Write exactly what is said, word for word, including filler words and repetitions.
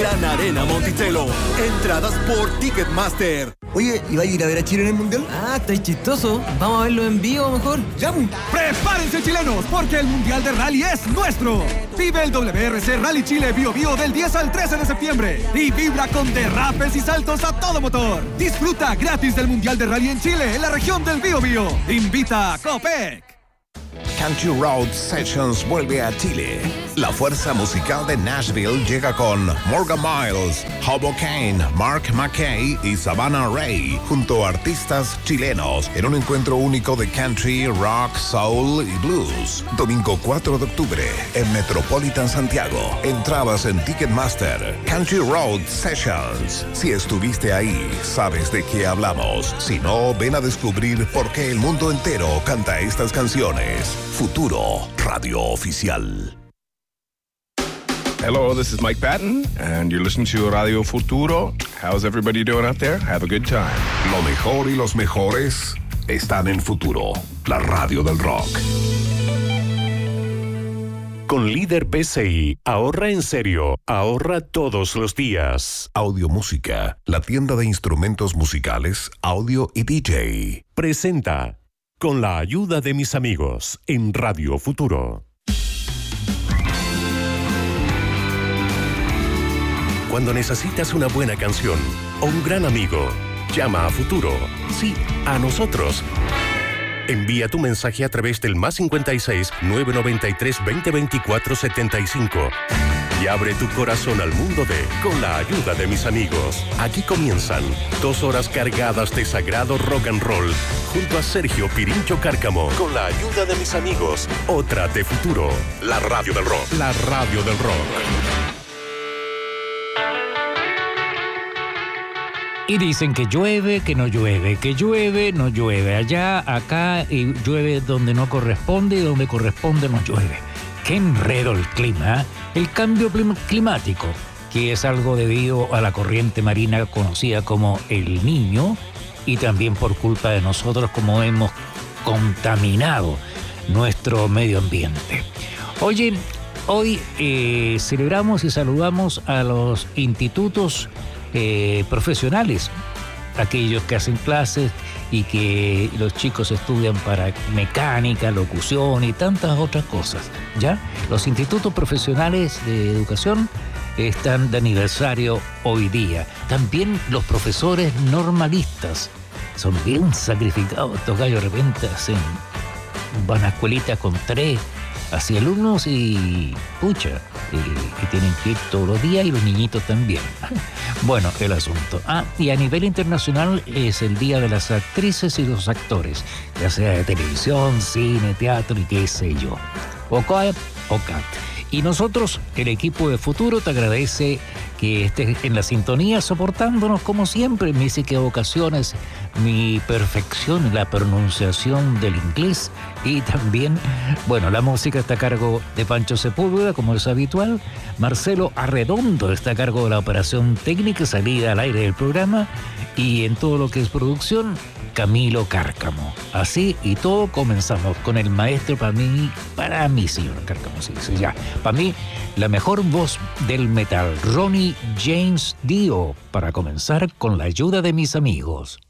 Gran Arena Monticello. Entradas por Ticketmaster. Oye, ¿y va a ir a ver a Chile en el Mundial? Ah, está chistoso. Vamos a verlo en vivo mejor. ¡Ya! ¡Prepárense, chilenos! Porque el Mundial de Rally es nuestro. Vive el W R C Rally Chile Bio Bio del diez al trece de septiembre. Y vibra con derrapes y saltos a todo motor. Disfruta gratis del Mundial de Rally en Chile, en la región del Bio Bio. Invita a Copec. Country Road Sessions vuelve a Chile. La fuerza musical de Nashville llega con Morgan Miles, Hobo Kane, Mark McKay y Savannah Ray, junto a artistas chilenos, en un encuentro único de country, rock, soul y blues. Domingo cuatro de octubre, en Metropolitan Santiago. Entradas en Ticketmaster. Country Road Sessions. Si estuviste ahí, sabes de qué hablamos. Si no, ven a descubrir por qué el mundo entero canta estas canciones. Futuro, radio oficial. Hello, this is Mike Patton, and you're listening to Radio Futuro. How's everybody doing out there? Have a good time. Lo mejor y los mejores están en Futuro, la radio del rock. Con Líder P C I, ahorra en serio, ahorra todos los días. Audio Música, la tienda de instrumentos musicales, audio y D J. Presenta Con la ayuda de mis amigos en Radio Futuro. Cuando necesitas una buena canción o un gran amigo, llama a Futuro. Sí, a nosotros. Envía tu mensaje a través del más cincuenta y seis, novecientos noventa y tres, veinte veinticuatro, setenta y cinco. Y abre tu corazón al mundo de Con la ayuda de mis amigos. Aquí comienzan dos horas cargadas de sagrado rock and roll junto a Sergio Pirincho Cárcamo. Con la ayuda de mis amigos. Otra de Futuro. La radio del rock. La radio del rock. Y dicen que llueve, que no llueve, que llueve, no llueve. Allá, acá, y llueve donde no corresponde y donde corresponde no llueve. Qué enredo el clima, ¿eh? El cambio clim- climático, que es algo debido a la corriente marina conocida como el Niño, y también por culpa de nosotros como hemos contaminado nuestro medio ambiente. Oye, hoy eh, celebramos y saludamos a los institutos eh, profesionales, aquellos que hacen clases y que los chicos estudian para mecánica, locución y tantas otras cosas, ¿ya? Los institutos profesionales de educación están de aniversario hoy día. También los profesores normalistas son bien sacrificados. Estos gallos de repente hacen, van a escuelitas con tres, así alumnos y pucha, eh, que tienen que ir todos los días y los niñitos también. Bueno, el asunto. Ah, y a nivel internacional es el Día de las Actrices y los Actores, ya sea de televisión, cine, teatro y qué sé yo. O C A T, o C A T. Y nosotros, el equipo de Futuro, te agradece que estés en la sintonía soportándonos como siempre. Mis equivocaciones, mi perfección, la pronunciación del inglés y también, bueno, la música está a cargo de Pancho Sepúlveda, como es habitual. Marcelo Arredondo está a cargo de la operación técnica y salida al aire del programa, y en todo lo que es producción, Camilo Cárcamo. Así y todo comenzamos con el maestro para mí, para mí, señor Cárcamo, sí, sí, ya. Para mí, la mejor voz del metal, Ronnie James Dio, para comenzar con la ayuda de mis amigos.